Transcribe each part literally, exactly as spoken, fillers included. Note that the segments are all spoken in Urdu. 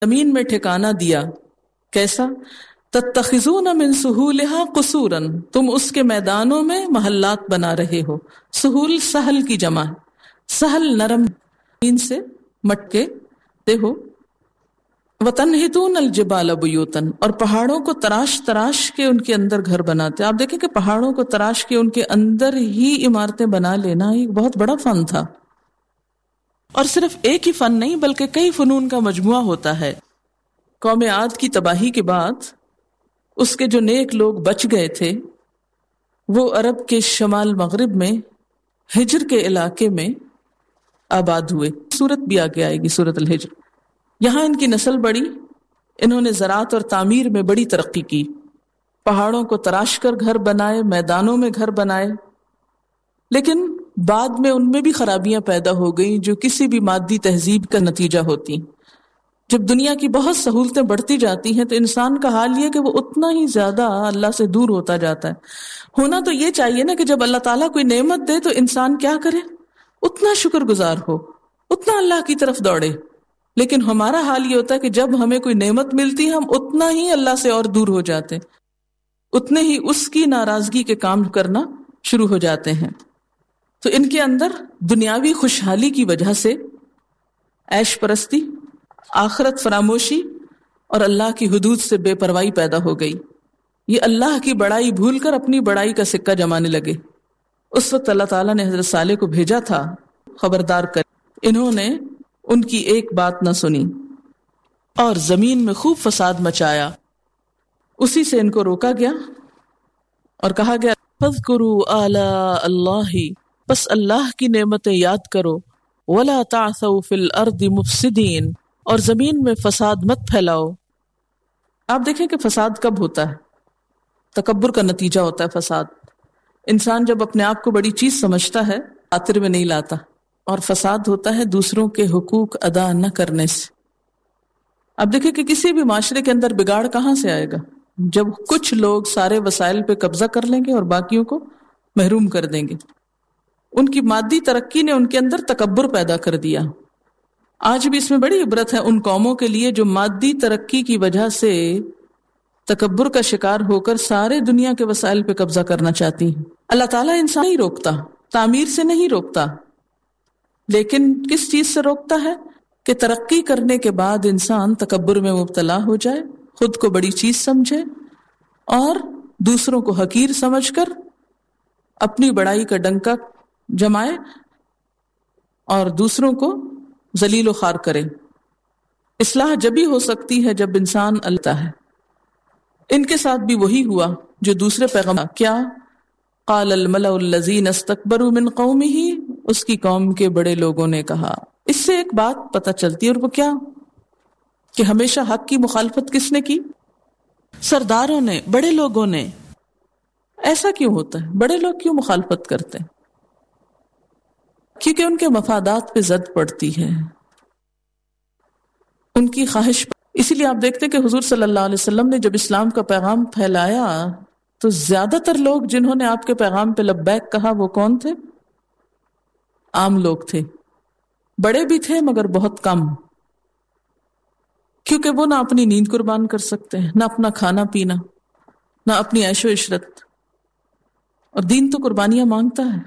زمین میں ٹھکانہ دیا. کیسا؟ تتخذون من سہولہا قصورا، تم اس کے میدانوں میں محلات بنا رہے ہو. سہول سہل کی جمع ہے. سہل نرم زمین سے مٹکے تے ہو. وَتَنْحِتُونَ الْجِبَالَ بُيُوتًا، اور پہاڑوں کو تراش تراش کے ان کے اندر گھر بناتے. آپ دیکھیں کہ پہاڑوں کو تراش کے ان کے اندر ہی عمارتیں بنا لینا ایک بہت بڑا فن تھا. اور صرف ایک ہی فن نہیں بلکہ کئی فنون کا مجموعہ ہوتا ہے. قوم عاد کی تباہی کے بعد اس کے جو نیک لوگ بچ گئے تھے وہ عرب کے شمال مغرب میں ہجر کے علاقے میں آباد ہوئے. سورت بھی آگے آئے گی، سورت الحجر. یہاں ان کی نسل بڑی، انہوں نے زراعت اور تعمیر میں بڑی ترقی کی. پہاڑوں کو تراش کر گھر بنائے، میدانوں میں گھر بنائے. لیکن بعد میں ان میں بھی خرابیاں پیدا ہو گئیں جو کسی بھی مادی تہذیب کا نتیجہ ہوتی. جب دنیا کی بہت سہولتیں بڑھتی جاتی ہیں تو انسان کا حال یہ کہ وہ اتنا ہی زیادہ اللہ سے دور ہوتا جاتا ہے. ہونا تو یہ چاہیے نا کہ جب اللہ تعالیٰ کوئی نعمت دے تو انسان کیا کرے؟ اتنا شکر گزار ہو، اتنا اللہ کی طرف دوڑے. لیکن ہمارا حال یہ ہوتا ہے کہ جب ہمیں کوئی نعمت ملتی ہے ہم اتنا ہی اللہ سے اور دور ہو جاتے ہیں، اتنے ہی اس کی ناراضگی کے کام کرنا شروع ہو جاتے ہیں. تو ان کے اندر دنیاوی خوشحالی کی وجہ سے عیش پرستی، آخرت فراموشی اور اللہ کی حدود سے بے پرواہی پیدا ہو گئی. یہ اللہ کی بڑائی بھول کر اپنی بڑائی کا سکہ جمانے لگے. اس وقت اللہ تعالیٰ نے حضرت صالح کو بھیجا تھا خبردار کر. انہوں نے ان کی ایک بات نہ سنی اور زمین میں خوب فساد مچایا. اسی سے ان کو روکا گیا اور کہا گیا فَاذْكُرُوا آلَاءَ اللَّهِ، بس اللہ کی نعمتیں یاد کرو. وَلَا تَعْثَوْا فِي الْأَرْضِ مُفْسِدِينَ، اور زمین میں فساد مت پھیلاؤ. آپ دیکھیں کہ فساد کب ہوتا ہے؟ تکبر کا نتیجہ ہوتا ہے فساد. انسان جب اپنے آپ کو بڑی چیز سمجھتا ہے خاطر میں نہیں لاتا. اور فساد ہوتا ہے دوسروں کے حقوق ادا نہ کرنے سے. اب دیکھیں کہ کسی بھی معاشرے کے اندر بگاڑ کہاں سے آئے گا؟ جب کچھ لوگ سارے وسائل پہ قبضہ کر لیں گے اور باقیوں کو محروم کر دیں گے. ان کی مادی ترقی نے ان کے اندر تکبر پیدا کر دیا. آج بھی اس میں بڑی عبرت ہے ان قوموں کے لیے جو مادی ترقی کی وجہ سے تکبر کا شکار ہو کر سارے دنیا کے وسائل پہ قبضہ کرنا چاہتی ہیں. اللہ تعالیٰ انسان نہیں روکتا، تعمیر سے نہیں روکتا، لیکن کس چیز سے روکتا ہے کہ ترقی کرنے کے بعد انسان تکبر میں مبتلا ہو جائے، خود کو بڑی چیز سمجھے اور دوسروں کو حقیر سمجھ کر اپنی بڑائی کا ڈنکا جمائے اور دوسروں کو ذلیل و خوار کرے. اصلاح جبھی ہو سکتی ہے جب انسان اللہ ہے. ان کے ساتھ بھی وہی ہوا جو دوسرے پیغمبر. کیا؟ قال الملأ الذین استکبروا من قومہ، اس کی قوم کے بڑے لوگوں نے کہا. اس سے ایک بات پتہ چلتی ہے، اور وہ کیا کہ ہمیشہ حق کی مخالفت کس نے کی؟ سرداروں نے، بڑے لوگوں نے. ایسا کیوں ہوتا ہے؟ بڑے لوگ کیوں مخالفت کرتے ہیں؟ کیونکہ ان کے مفادات پہ زد پڑتی ہے، ان کی خواہش پر. اسی لیے آپ دیکھتے کہ حضور صلی اللہ علیہ وسلم نے جب اسلام کا پیغام پھیلایا تو زیادہ تر لوگ جنہوں نے آپ کے پیغام پہ لبیک کہا وہ کون تھے؟ عام لوگ تھے. بڑے بھی تھے مگر بہت کم، کیونکہ وہ نہ اپنی نیند قربان کر سکتے ہیں، نہ اپنا کھانا پینا، نہ اپنی عیش و عشرت. اور دین تو قربانیاں مانگتا ہے.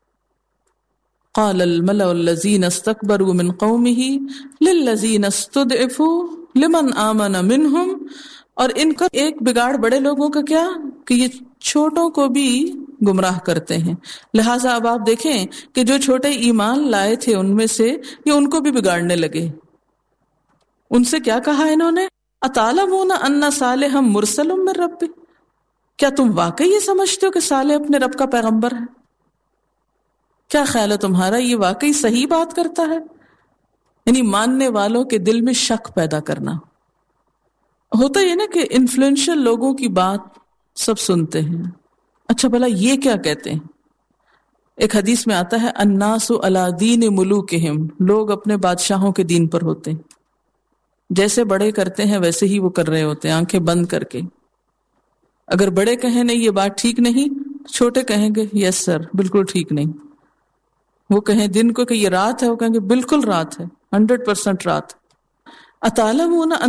قال الملأ الذین استکبروا من قومہ للذین استضعفوا لمن آمن منہم. اور ان کا ایک بگاڑ بڑے لوگوں کا کیا کہ یہ چھوٹوں کو بھی گمراہ کرتے ہیں. لہٰذا اب آپ دیکھیں کہ جو چھوٹے ایمان لائے تھے ان میں سے یہ ان کو بھی بگاڑنے لگے. ان سے کیا کہا انہوں نے؟ اتعلمون ان صالحا مرسل من ربہ، کیا تم واقعی یہ سمجھتے ہو کہ صالح اپنے رب کا پیغمبر ہے؟ کیا خیال ہے تمہارا، یہ واقعی صحیح بات کرتا ہے؟ یعنی ماننے والوں کے دل میں شک پیدا کرنا. ہوتا یہ نا کہ انفلوئنشل لوگوں کی بات سب سنتے ہیں، اچھا بھلا یہ کیا کہتے ہیں. ایک حدیث میں آتا ہے الناس علی دین ملوکہم، لوگ اپنے بادشاہوں کے دین پر ہوتے ہیں. جیسے بڑے کرتے ہیں ویسے ہی وہ کر رہے ہوتے ہیں، آنکھیں بند کر کے. اگر بڑے کہیں نہیں یہ بات ٹھیک نہیں، چھوٹے کہیں گے یس سر بالکل ٹھیک نہیں. وہ کہیں دن کو کہ یہ رات ہے، وہ کہیں گے بالکل رات ہے، ہنڈریڈ پرسینٹ رات. اتعلمون